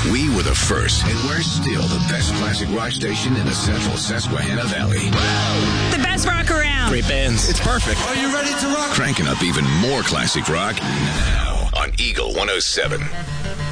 We were the first, and we're still the best classic rock station in the central Susquehanna Valley. The best rock around. Great bands. It's perfect. Are you ready to rock? Cranking up even more classic rock now on Eagle 107.